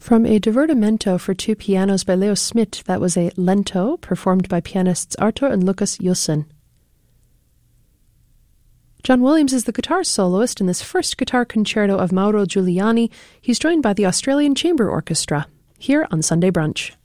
From a divertimento for two pianos by Leo Smit, that was a lento performed by pianists Arthur and Lucas Jussen. John Williams is the guitar soloist in this first guitar concerto of Mauro Giuliani. He's joined by the Australian Chamber Orchestra, here on Sunday Brunch.